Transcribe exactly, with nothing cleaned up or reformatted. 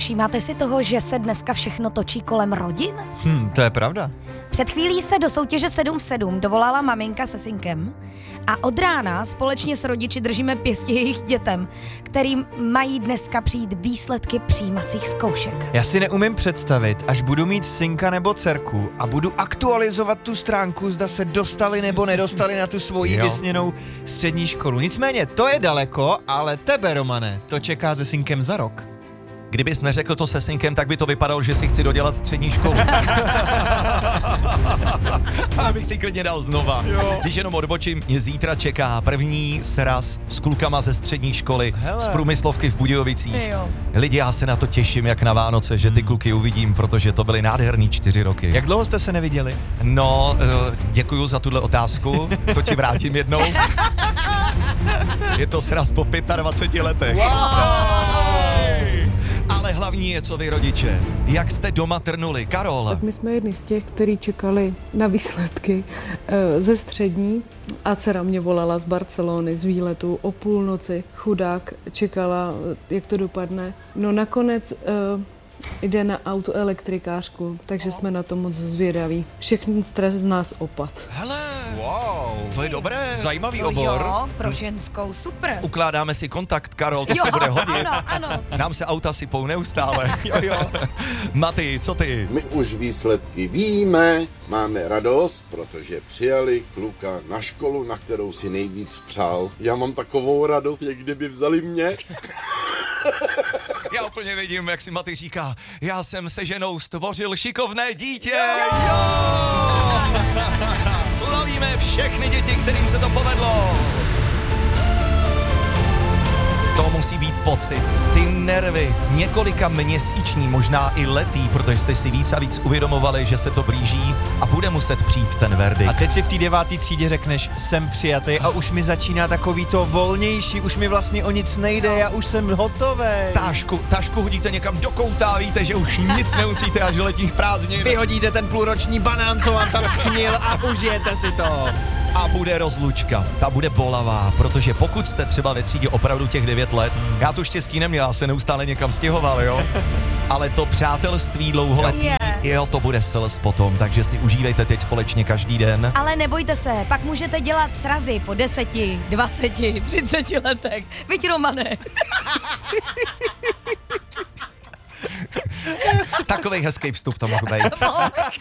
Všímáte si toho, že se dneska všechno točí kolem rodin? Hm, to je pravda. Před chvílí se do soutěže sedm v sedm dovolala maminka se synkem a od rána společně s rodiči držíme pěstí jejich dětem, kterým mají dneska přijít výsledky přijímacích zkoušek. Já si neumím představit, až budu mít synka nebo dcerku a budu aktualizovat tu stránku, zda se dostali nebo nedostali na tu svoji Jo. vysněnou střední školu. Nicméně, to je daleko, ale tebe, Romane, to čeká se synkem za rok. Kdybys neřekl to se synkem, tak by to vypadalo, že si chci dodělat střední školu. Abych si klidně dal znova. Jo. Když jenom odbočím, mě zítra čeká první sraz s klukama ze střední školy, Hele. z průmyslovky v Budějovicích. Jo. Lidi, já se na to těším jak na Vánoce, že ty kluky uvidím, protože to byly nádherný čtyři roky. Jak dlouho jste se neviděli? No, uh, děkuju za tuhle otázku, to ti vrátím jednou. Je to sraz po dvaceti pěti letech. Wow! Ale hlavní je, co vy rodiče. Jak jste doma trnuli? Karol. Tak my jsme jedni z těch, kteří čekali na výsledky e, ze střední a dcera mě volala z Barcelony z výletu o půlnoci. Chudák čekala, jak to dopadne. No nakonec e, jde na autoelektrikářku, takže jsme na to moc zvědaví. Všechny stres z nás opad. Hele, Wow, to je dobré. zajímavý To obor. jo, pro ženskou, super. Ukládáme si kontakt, Karol, to Jo, se bude hodit. ano, ano. Nám se auta sypou neustále. Jo, jo. Maty, co ty? My už výsledky víme, máme radost, protože přijali kluka na školu, na kterou si nejvíc přál. Já mám takovou radost, jak kdyby vzali mě. Já úplně vidím, jak si Maty říká, já jsem se ženou stvořil šikovné dítě. Jo! Slavíme všechny děti, kterým se to povedlo. To musí být pocit, ty nervy, několika měsíční, možná i letý, protože jste si víc a víc uvědomovali, že se to blíží a bude muset přijít ten verdikt. A teď si v té deváté třídě řekneš, jsem přijatý a už mi začíná takový to volnější, už mi vlastně o nic nejde, já už jsem hotovej. Tášku, tašku hodíte někam do kouta, víte, že už nic nemusíte až do letních prázdnin. Vyhodíte ten půlroční banán, co vám tam schnil a užijete si to. A bude rozlučka, ta bude bolavá, protože pokud jste třeba ve třídě opravdu těch devět let, já tu štěstí neměl, já se neustále někam stěhoval, jo, ale to přátelství dlouholetý, Je. jo, to bude sels potom, takže si užívejte teď společně každý den. Ale nebojte se, pak můžete dělat srazy po deseti, dvaceti, třiceti letech. Viď, Romane? Takovej hezký vstup to mohl být.